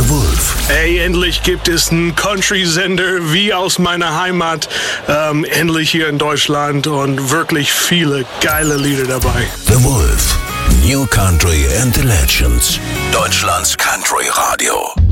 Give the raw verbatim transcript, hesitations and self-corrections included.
The Wolf. Ey, endlich gibt es einen Country-Sender wie aus meiner Heimat. Ähm, endlich hier in Deutschland und wirklich viele geile Lieder dabei. The Wolf. New Country and the Legends. Deutschlands Country Radio.